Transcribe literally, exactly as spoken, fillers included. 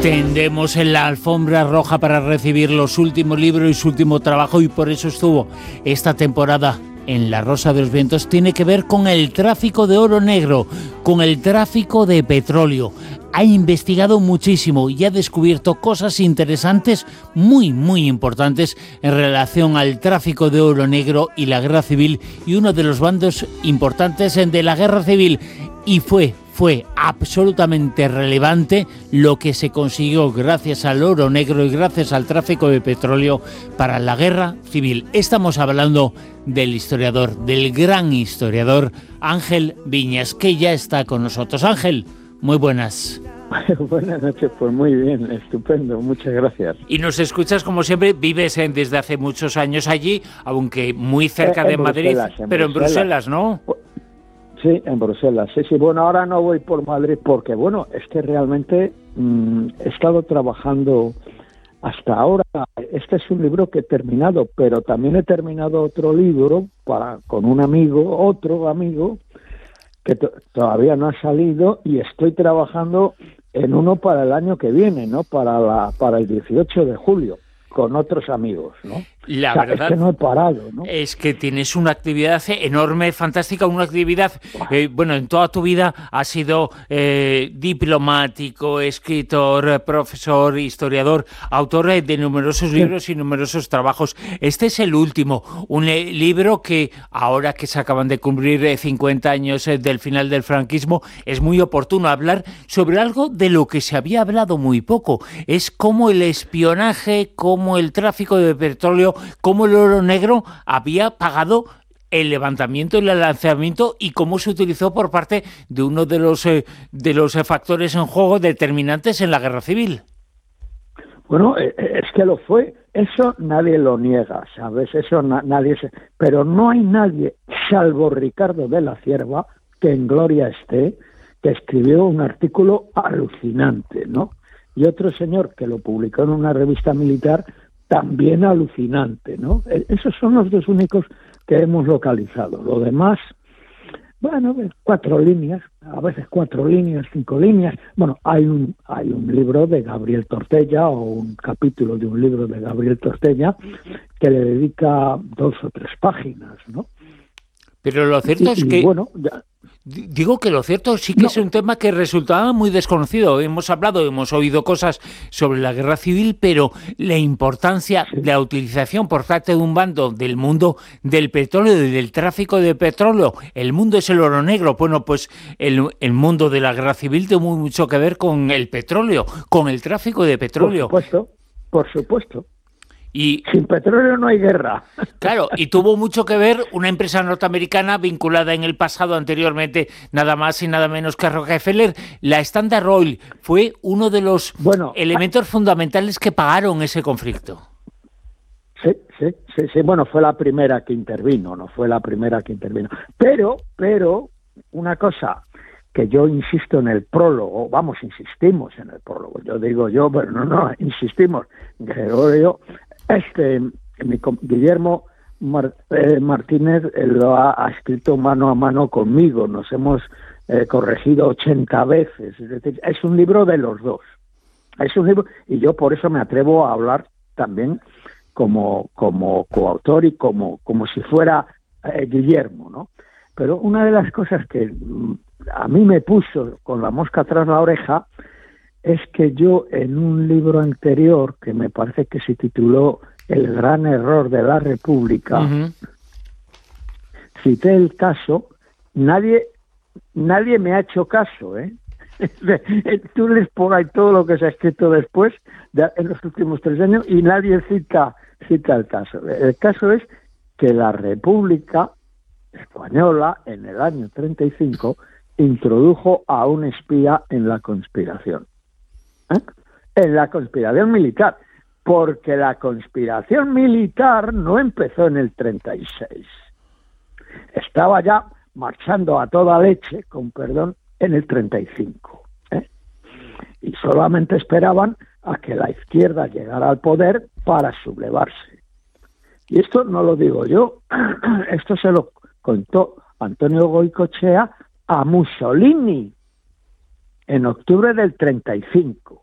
Tendemos en la alfombra roja para recibir los últimos libros y su último trabajo, y por eso estuvo esta temporada en La Rosa de los Vientos. Tiene que ver con el tráfico de oro negro, con el tráfico de petróleo. Ha investigado muchísimo y ha descubierto cosas interesantes, muy, muy importantes, en relación al tráfico de oro negro y la guerra civil, y uno de los bandos importantes de la guerra civil. Y fue, fue absolutamente relevante lo que se consiguió gracias al oro negro y gracias al tráfico de petróleo para la guerra civil. Estamos hablando del historiador, del gran historiador Ángel Viñas, que ya está con nosotros. Ángel, muy buenas. Buenas noches, pues muy bien, estupendo, muchas gracias. Y nos escuchas como siempre, vives en, desde hace muchos años allí, aunque muy cerca eh, de Madrid, en pero Bruselas. en Bruselas, ¿no? Sí, en Bruselas, sí, sí. Bueno, ahora no voy por Madrid porque, bueno, es que realmente mmm, he estado trabajando hasta ahora. Este es un libro que he terminado, pero también he terminado otro libro para con un amigo, otro amigo, que t- todavía no ha salido, y estoy trabajando en uno para el año que viene, ¿no? Para la para el dieciocho de julio, con otros amigos, ¿no? La o sea, verdad es que no he parado, ¿no? Es que tienes una actividad enorme, fantástica, una actividad, eh, bueno, en toda tu vida has sido eh, diplomático, escritor, profesor, historiador, autor de numerosos Sí. libros y numerosos trabajos. Este es el último, un eh, libro que ahora que se acaban de cumplir eh, cincuenta años eh, del final del franquismo, es muy oportuno hablar sobre algo de lo que se había hablado muy poco. Es cómo el espionaje, cómo el tráfico de petróleo, cómo el oro negro había pagado el levantamiento y el lanzamiento, y cómo se utilizó por parte de uno de los eh, de los eh, factores en juego determinantes en la guerra civil. Bueno, eh, es que lo fue. Eso nadie lo niega, ¿sabes? Eso na- nadie se... Pero no hay nadie, salvo Ricardo de la Cierva, que en gloria esté, que escribió un artículo alucinante, ¿no? Y otro señor que lo publicó en una revista militar, también alucinante, ¿no? Esos son los dos únicos que hemos localizado. Lo demás, bueno, cuatro líneas, a veces cuatro líneas, cinco líneas. Bueno, hay un hay un libro de Gabriel Tortella, o un capítulo de un libro de Gabriel Tortella, que le dedica dos o tres páginas, ¿no? Pero lo cierto y, es y que... Bueno, ya, Digo que lo cierto sí que no. Es un tema que resultaba muy desconocido. Hemos hablado, hemos oído cosas sobre la guerra civil, pero la importancia sí. de la utilización por parte de un bando del mundo del petróleo y del tráfico de petróleo. El mundo es el oro negro. Bueno, pues el, el mundo de la guerra civil tuvo mucho que ver con el petróleo, con el tráfico de petróleo. Por supuesto, por supuesto. Y, sin petróleo no hay guerra. Claro, y tuvo mucho que ver una empresa norteamericana vinculada en el pasado anteriormente, nada más y nada menos que Rockefeller. La Standard Oil fue uno de los bueno, elementos fundamentales que pagaron ese conflicto. Sí, sí, sí, sí, bueno, fue la primera que intervino, no fue la primera que intervino. Pero, pero, una cosa que yo insisto en el prólogo, vamos, insistimos en el prólogo, yo digo yo, pero no, no, insistimos, Gregorio... Este, mi, Guillermo Mar, eh, Martínez eh, lo ha, ha escrito mano a mano conmigo, nos hemos eh, corregido ochenta veces, es decir, es un libro de los dos, es un libro, y yo por eso me atrevo a hablar también como, como coautor y como, como si fuera eh, Guillermo, ¿no? Pero una de las cosas que a mí me puso con la mosca tras la oreja es que yo en un libro anterior, que me parece que se tituló El gran error de la República, uh-huh. cité el caso, nadie nadie me ha hecho caso, ¿eh? Tú les pones todo lo que se ha escrito después, de, en los últimos tres años, y nadie cita, cita el caso. El caso es que la República Española, en el año treinta y cinco, introdujo a un espía en la conspiración. ¿Eh? En la conspiración militar, porque la conspiración militar no empezó en el treinta y seis, estaba ya marchando a toda leche, con perdón, en el treinta y cinco, ¿eh? Y solamente esperaban a que la izquierda llegara al poder para sublevarse. Y esto no lo digo yo, esto se lo contó Antonio Goicoechea a Mussolini en octubre del treinta y cinco.